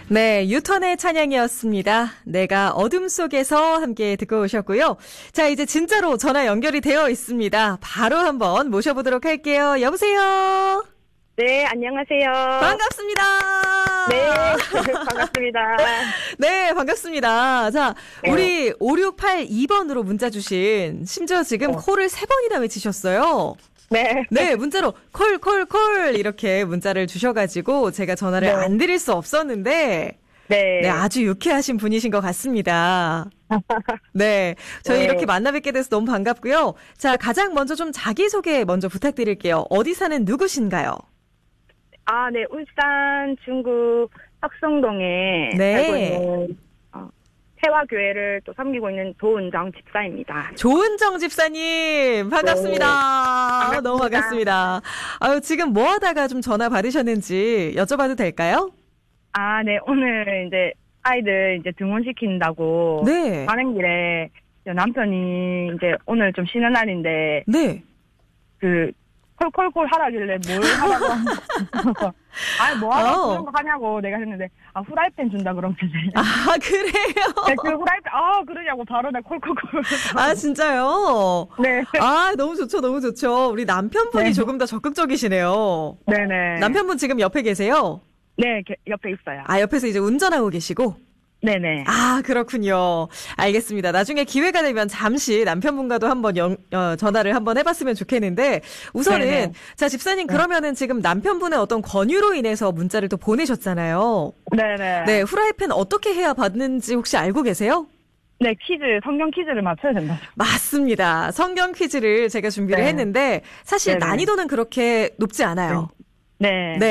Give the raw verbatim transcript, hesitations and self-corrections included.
네, 유턴의 찬양이었습니다. 내가 어둠 속에서 함께 듣고 오셨고요. 자, 이제 진짜로 전화 연결이 되어 있습니다. 바로 한번 모셔보도록 할게요. 여보세요? 네, 안녕하세요. 반갑습니다. 네, 반갑습니다. 네, 반갑습니다. 자, 네. 우리 오육팔이 번으로 문자 주신, 심지어 지금 어. 콜을 세 번이나 외치셨어요. 네. 네, 문자로 콜, 콜, 콜 이렇게 문자를 주셔가지고 제가 전화를 네. 안 드릴 수 없었는데 네. 네, 아주 유쾌하신 분이신 것 같습니다. 네, 저희 네. 이렇게 만나 뵙게 돼서 너무 반갑고요. 자, 가장 먼저 좀 자기소개 먼저 부탁드릴게요. 어디 사는 누구신가요? 아, 네, 울산 중구 학성동에 네. 살고 있는 어, 태화교회를 또 섬기고 있는 도은정 집사입니다. 조은정 집사님, 반갑습니다. 반갑습니다. 너무 반갑습니다. 아유, 지금 뭐 하다가 좀 전화 받으셨는지 여쭤봐도 될까요? 아, 네, 오늘 이제 아이들 이제 등원시킨다고 네. 가는 길에 이제 남편이 이제 오늘 좀 쉬는 날인데 네. 그 콜콜콜 하라길래 뭘 하라고 하냐고. 아니 뭐 하라고 어. 그런 거 하냐고 내가 했는데 아 후라이팬 준다 그러면서 아, 그래요? 네, 그 후라이팬 아 그러냐고 바로 내 콜콜콜. 아, 진짜요? 네. 아, 너무 좋죠, 너무 좋죠. 우리 남편분이 네. 조금 더 적극적이시네요. 네네. 남편분 지금 옆에 계세요? 네 게- 옆에 있어요. 아, 옆에서 이제 운전하고 계시고? 네네. 아, 그렇군요. 알겠습니다. 나중에 기회가 되면 잠시 남편분과도 한번 영, 어, 전화를 한번 해봤으면 좋겠는데, 우선은, 네네. 자, 집사님, 그러면은 지금 남편분의 어떤 권유로 인해서 문자를 또 보내셨잖아요. 네네. 네, 후라이팬 어떻게 해야 받는지 혹시 알고 계세요? 네 퀴즈 성경 퀴즈를 맞춰야 된다. 맞습니다. 성경 퀴즈를 제가 준비를 네. 했는데, 사실 네네. 난이도는 그렇게 높지 않아요. 네. 네.